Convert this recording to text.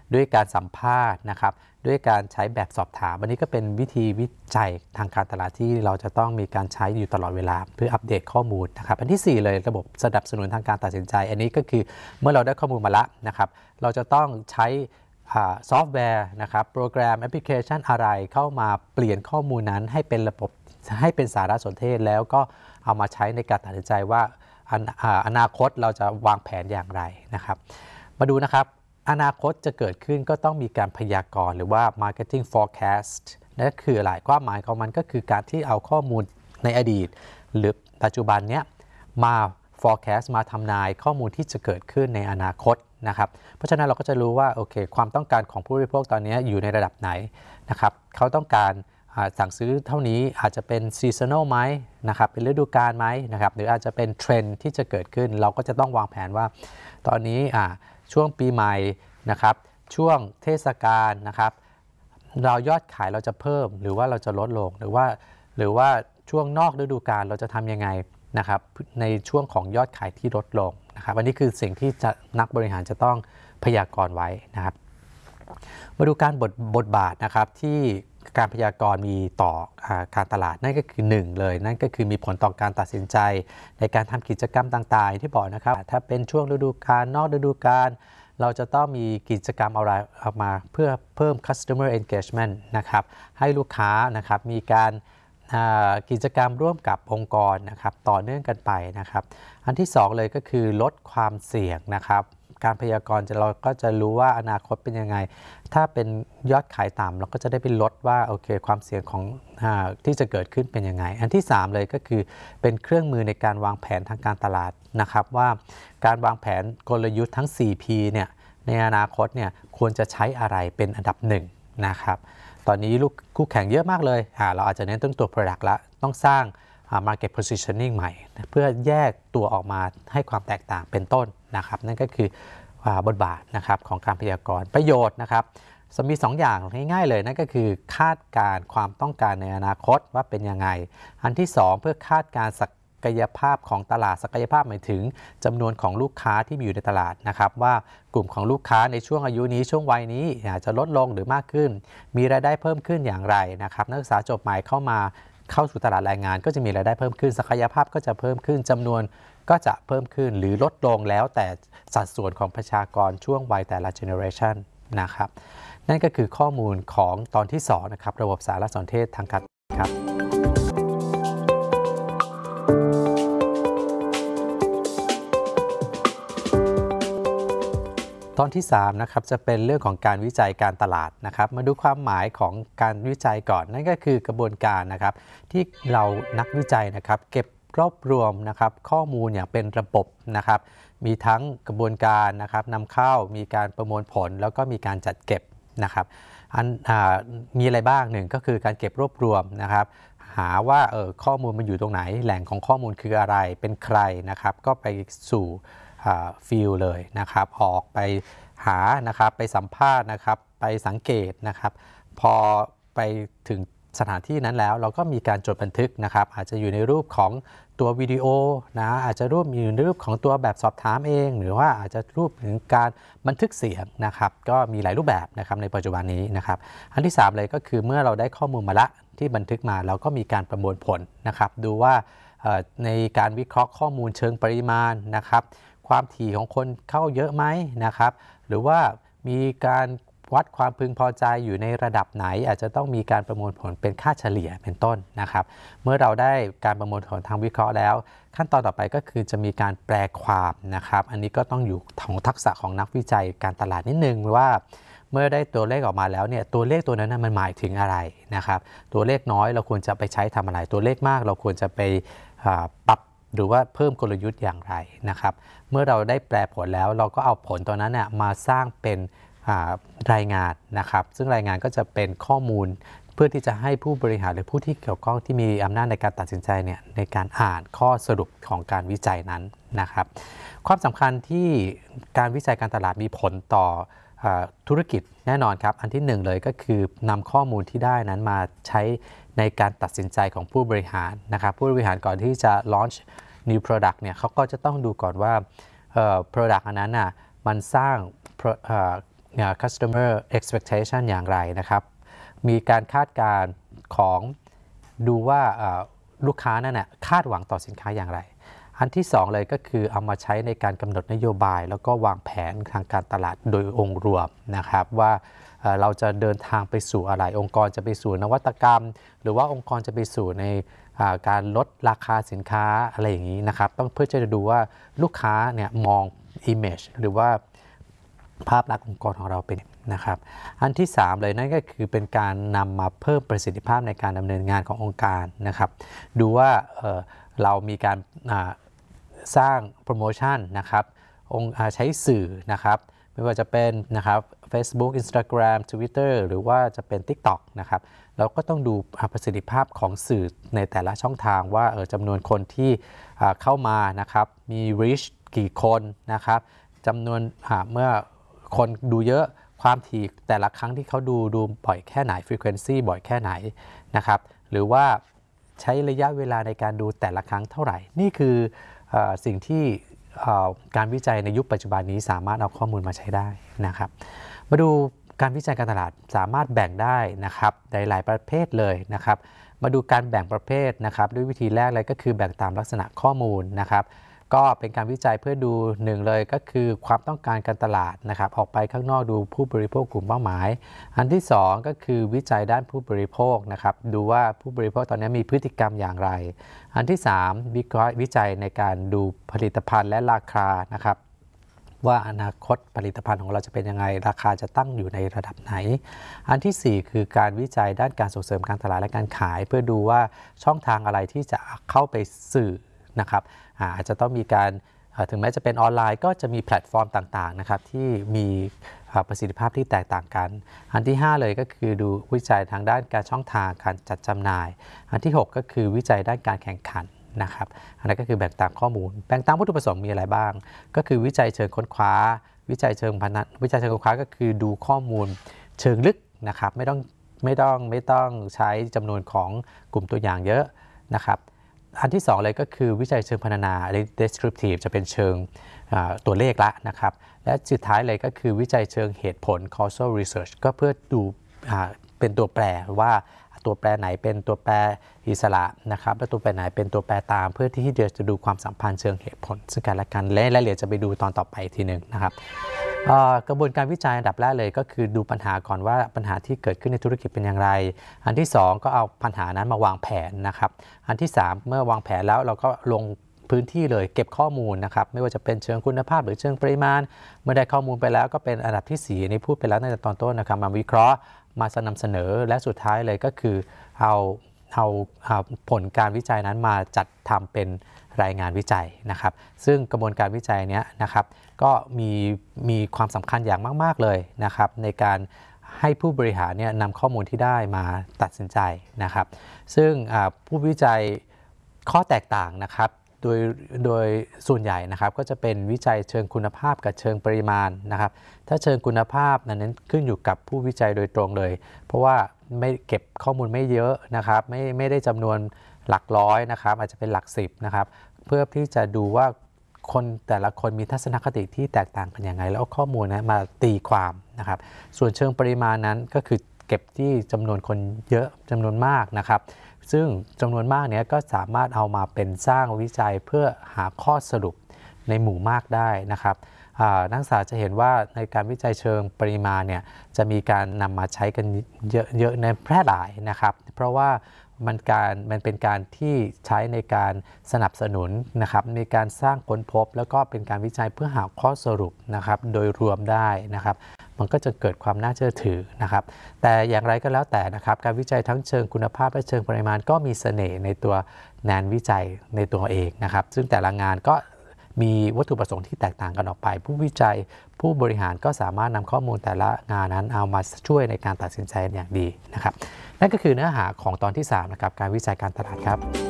ด้วยการสัมภาษณ์นะครับด้วยการใช้แบบสอบถามอันนี้ก็เป็นวิธีวิจัยทางการตลาดที่เราจะต้องมีการใช้อยู่ตลอดเวลาเพื่ออัปเดตข้อมูลนะครับอันที่4เลยระบบสนับสนุนทางการตัดสินใจอันนี้ก็คือเมื่อเราได้ข้อมูลมาแล้วนะครับเราจะต้องใช้ซอฟต์แวร์นะครับโปรแกรมแอปพลิเคชันอะไรเข้ามาเปลี่ยนข้อมูลนั้นให้เป็นระบบให้เป็นสารสนเทศแล้วก็เอามาใช้ในการตัดสินใจว่าอนาคตเราจะวางแผนอย่างไรนะครับมาดูนะครับอนาคตจะเกิดขึ้นก็ต้องมีการพยากรณ์หรือว่า marketing forecast นั่นคืออะไรความหมายของมันก็คือการที่เอาข้อมูลในอดีตหรือปัจจุบันเนี้ยมา forecast มาทำนายข้อมูลที่จะเกิดขึ้นในอนาคตนะครับเพราะฉะนั้นเราก็จะรู้ว่าโอเคความต้องการของผู้บริโภคตอนนี้อยู่ในระดับไหนนะครับเขาต้องการสั่งซื้อเท่านี้อาจจะเป็น seasonal ไหมนะครับเป็นฤดูกาลไหมนะครับหรืออาจจะเป็นเทรนด์ที่จะเกิดขึ้นเราก็จะต้องวางแผนว่าตอนนี้ช่วงปีใหม่นะครับช่วงเทศกาลนะครับเรายอดขายเราจะเพิ่มหรือว่าเราจะลดลงหรือว่าช่วงนอกฤดูกาลเราจะทำยังไงนะครับในช่วงของยอดขายที่ลดลงนะครับอันนี้คือสิ่งที่นักบริหารจะต้องพยากรณ์ไว้นะครับมาดูการบทบาทนะครับที่การพยากรณ์มีต่อการตลาดนั่นก็คือ1เลยนั่นก็คือมีผลต่อการตัดสินใจในการทำกิจกรรมต่างๆที่บอกนะครับถ้าเป็นช่วงฤดูกาลนอกฤดูกาลเราจะต้องมีกิจกรรมอะไรออกมาเพื่อเพิ่ม customer engagement นะครับให้ลูกค้านะครับมีการกิจกรรมร่วมกับองค์กรนะครับต่อเนื่องกันไปนะครับอันที่2เลยก็คือลดความเสี่ยงนะครับการพยากรณ์เราก็จะรู้ว่าอนาคตเป็นยังไงถ้าเป็นยอดขายต่ำเราก็จะได้ไปลดว่าโอเคความเสี่ยงของที่จะเกิดขึ้นเป็นยังไงอันที่3เลยก็คือเป็นเครื่องมือในการวางแผนทางการตลาดนะครับว่าการวางแผนกลยุทธ์ทั้ง 4P เนี่ยในอนาคตเนี่ยควรจะใช้อะไรเป็นอันดับ1นะครับตอนนี้คู่แข่งเยอะมากเลยเราอาจจะเน้นต้นตัว product ละต้องสร้างmarket positioning ใหม่เพื่อแยกตัวออกมาให้ความแตกต่างเป็นต้นนะครับนั่นก็คือบทบาทนะครับของการพยากรณ์ประโยชน์นะครับมี2อย่างง่ายๆเลยนั่นก็คือคาดการความต้องการในอนาคตว่าเป็นยังไงอันที่2เพื่อคาดการศักยภาพของตลาดศักยภาพหมายถึงจำนวนของลูกค้าที่มีอยู่ในตลาดนะครับว่ากลุ่มของลูกค้าในช่วงอายุนี้ช่วงวัยนี้จะลดลงหรือมากขึ้นมีรายได้เพิ่มขึ้นอย่างไรนะครับนักศึกษาจบใหม่เข้าสู่ตลาดแรงงานก็จะมีรายได้เพิ่มขึ้นศักยภาพก็จะเพิ่มขึ้นจำนวนก็จะเพิ่มขึ้นหรือลดลงแล้วแต่สัดส่วนของประชากรช่วงวัยแต่ละ generation นะครับนั่นก็คือข้อมูลของตอนที่2นะครับระบบสารสนเทศทางการครับตอนที่3นะครับจะเป็นเรื่องของการวิจัยการตลาดนะครับมาดูความหมายของการวิจัยก่อนนั่นก็คือกระบวนการนะครับที่เรานักวิจัยนะครับเก็บรวบรวมนะครับข้อมูลอย่างเป็นระบบนะครับมีทั้งกระบวนการนะครับนำเข้ามีการประมวลผลแล้วก็มีการจัดเก็บนะครับมีอะไรบ้าง1ก็คือการเก็บรวบรวมนะครับหาว่าข้อมูลมันอยู่ตรงไหนแหล่งของข้อมูลคืออะไรเป็นใครนะครับก็ไปสู่ฟิลเลยนะครับออกไปหานะครับไปสัมภาษณ์นะครับไปสังเกตนะครับพอไปถึงสถานที่นั้นแล้วเราก็มีการจดบันทึกนะครับอาจจะอยู่ในรูปของตัววิดีโอนะอาจจะอยู่ในรูปของตัวแบบสอบถามเองหรือว่าอาจจะรูปถึงการบันทึกเสียงนะครับก็มีหลายรูปแบบนะครับในปัจจุบันนี้นะครับอันที่3เลยก็คือเมื่อเราได้ข้อมูลมาละที่บันทึกมาเราก็มีการประมวลผลนะครับดูว่าในการวิเคราะห์ข้อมูลเชิงปริมาณนะครับความถี่ของคนเข้าเยอะไหมนะครับหรือว่ามีการวัดความพึงพอใจอยู่ในระดับไหนอาจจะต้องมีการประมวลผลเป็นค่าเฉลี่ยเป็นต้นนะครับเมื่อเราได้การประมวลผลทางวิเคราะห์แล้วขั้นตอนต่อไปก็คือจะมีการแปลความนะครับอันนี้ก็ต้องอยู่ของทักษะของนักวิจัยการตลาดนิดนึงว่าเมื่อได้ตัวเลขออกมาแล้วเนี่ยตัวเลขตัวนั้นมันหมายถึงอะไรนะครับตัวเลขน้อยเราควรจะไปใช้ทำอะไรตัวเลขมากเราควรจะไปปรับหรือว่าเพิ่มกลยุทธ์อย่างไรนะครับเมื่อเราได้แปลผลแล้วเราก็เอาผลตัวนั้นเนี่ยมาสร้างเป็นรายงานนะครับซึ่งรายงานก็จะเป็นข้อมูลเพื่อที่จะให้ผู้บริหารหรือผู้ที่เกี่ยวข้องที่มีอำนาจในการตัดสินใจเนี่ยในการอ่านข้อสรุปของการวิจัยนั้นนะครับความสำคัญที่การวิจัยการตลาดมีผลต่อธุรกิจแน่นอนครับอันที่1เลยก็คือนำข้อมูลที่ได้นั้นมาใช้ในการตัดสินใจของผู้บริหารนะครับผู้บริหารก่อนที่จะ launch new product เนี่ยเขาก็จะต้องดูก่อนว่าproduct อันนั้นน่ะมันสร้าง customer expectation อย่างไรนะครับมีการคาดการณ์ของดูว่าลูกค้านั่นน่ะคาดหวังต่อสินค้าอย่างไรอันที่2เลยก็คือเอามาใช้ในการกำหนดนโยบายแล้วก็วางแผนทางการตลาดโดยองค์รวมนะครับว่าเราจะเดินทางไปสู่อะไรองค์กรจะไปสู่นวัตกรรมหรือว่าองค์กรจะไปสู่ในการลดราคาสินค้าอะไรอย่างนี้นะครับต้องเพื่อจะดูว่าลูกค้าเนี่ยมอง image หรือว่าภาพลักษณ์องค์กรของเราเป็นนะครับอันที่3เลยนั่นก็คือเป็นการนำมาเพิ่มประสิทธิภาพในการดำเนินงานขององค์การนะครับดูว่าเรามีการสร้างโปรโมชั่นนะครับใช้สื่อนะครับไม่ว่าจะเป็นนะครับ Facebook Instagram Twitter หรือว่าจะเป็น TikTok นะครับเราก็ต้องดูประสิทธิภาพของสื่อในแต่ละช่องทางว่าจำนวนคนที่เข้ามานะครับมี reach กี่คนนะครับจำนวนเมื่อคนดูเยอะความถี่แต่ละครั้งที่เขาดูบ่อยแค่ไหน frequency บ่อยแค่ไหนนะครับหรือว่าใช้ระยะเวลาในการดูแต่ละครั้งเท่าไหร่นี่คือสิ่งที่การวิจัยในยุคปัจจุบันนี้สามารถเอาข้อมูลมาใช้ได้นะครับมาดูการวิจัยการตลาดสามารถแบ่งได้นะครับหลายประเภทเลยนะครับมาดูการแบ่งประเภทนะครับด้วยวิธีแรกเลยก็คือแบ่งตามลักษณะข้อมูลนะครับก็เป็นการวิจัยเพื่อดูหนึ่งเลยก็คือความต้องการการตลาดนะครับออกไปข้างนอกดูผู้บริโภคกลุ่มเป้าหมายอันที่2ก็คือวิจัยด้านผู้บริโภคนะครับดูว่าผู้บริโภคตอนนี้มีพฤติกรรมอย่างไรอันที่3วิจัยในการดูผลิตภัณฑ์และราคานะครับว่าอนาคตผลิตภัณฑ์ของเราจะเป็นยังไงราคาจะตั้งอยู่ในระดับไหนอันที่4คือการวิจัยด้านการส่งเสริมการตลาดและการขายเพื่อดูว่าช่องทางอะไรที่จะเข้าไปสื่อนะครับอาจจะต้องมีการถึงแม้จะเป็นออนไลน์ก็จะมีแพลตฟอร์มต่างๆนะครับที่มีประสิทธิภาพที่แตกต่างกันอันที่5เลยก็คือดูวิจัยทางด้านการช่องทางการจัดจำหน่ายอันที่6ก็คือวิจัยด้านการแข่งขันนะครับอันนั้นก็คือแบ่งตามข้อมูลแบ่งตามวัตถุประสงค์มีอะไรบ้างก็คือวิจัยเชิงค้นคว้าวิจัยเชิงค้นคว้าก็คือดูข้อมูลเชิงลึกนะครับไม่ต้องใช้จำนวนของกลุ่มตัวอย่างเยอะนะครับอันที่2เลยก็คือวิจัยเชิงพรรณนา descriptive จะเป็นเชิงตัวเลขละนะครับและสุดท้ายเลยก็คือวิจัยเชิงเหตุผล causal research ก็เพื่อดูเป็นตัวแปรว่าตัวแปรไหนเป็นตัวแปรอิสระนะครับและตัวแปรไหนเป็นตัวแปรตามเพื่อที่จะดูความสัมพันธ์เชิงเหตุผลซึ่งกันและกันและเดี๋ยวจะไปดูตอนต่อไปทีหนึ่งนะครับกระบวนการวิจัยอันดับแรกเลยก็คือดูปัญหาก่อนว่าปัญหาที่เกิดขึ้นในธุรกิจเป็นอย่างไรอันที่2ก็เอาปัญหานั้นมาวางแผนนะครับอันที่3เมื่อวางแผนแล้วเราก็ลงพื้นที่เลยเก็บข้อมูลนะครับไม่ว่าจะเป็นเชิงคุณภาพหรือเชิงปริมาณเมื่อได้ข้อมูลไปแล้วก็เป็นอันดับที่4นี้พูดไปแล้วในตอนต้นนะครับมาวิเคราะห์มานำเสนอและสุดท้ายเลยก็คือเอาผลการวิจัยนั้นมาจัดทำเป็นรายงานวิจัยนะครับซึ่งกระบวนการวิจัยนี้นะครับก็มีความสำคัญอย่างมากๆเลยนะครับในการให้ผู้บริหารเนี่ยนำข้อมูลที่ได้มาตัดสินใจนะครับซึ่งผู้วิจัยข้อแตกต่างนะครับโดยส่วนใหญ่นะครับก็จะเป็นวิจัยเชิงคุณภาพกับเชิงปริมาณนะครับถ้าเชิงคุณภาพนั้นขึ้นอยู่กับผู้วิจัยโดยตรงเลยเพราะว่าไม่เก็บข้อมูลไม่เยอะนะครับไม่ได้จำนวนหลักร้อยนะครับอาจจะเป็นหลัก10นะครับเพื่อที่จะดูว่าคนแต่ละคนมีทัศนคติที่แตกต่างกันยังไงแล้วเอาข้อมูลนั้นมาตีความนะครับส่วนเชิงปริมาณนั้นก็คือเก็บที่จำนวนคนเยอะจำนวนมากนะครับซึ่งจำนวนมากเนี้ยก็สามารถเอามาเป็นสร้างวิจัยเพื่อหาข้อสรุปในหมู่มากได้นะครับนักศึกษาจะเห็นว่าในการวิจัยเชิงปริมาณเนี่ยจะมีการนำมาใช้กันเยอะในแพร่หลายนะครับเพราะว่ามันเป็นการที่ใช้ในการสนับสนุนนะครับในการสร้างค้นพบแล้วก็เป็นการวิจัยเพื่อหาข้อสรุปนะครับโดยรวมได้นะครับมันก็จะเกิดความน่าเชื่อถือนะครับแต่อย่างไรก็แล้วแต่นะครับการวิจัยทั้งเชิงคุณภาพและเชิงปริมาณก็มีเสน่ห์ในตัวงานวิจัยในตัวเองนะครับซึ่งแต่ละงานก็มีวัตถุประสงค์ที่แตกต่างกันออกไปผู้วิจัยผู้บริหารก็สามารถนำข้อมูลแต่ละงานนั้นเอามาช่วยในการตัดสินใจอย่างดีนะครับนั่นก็คือเนื้อหาของตอนที่3นะครับการวิจัยการตลาดครับ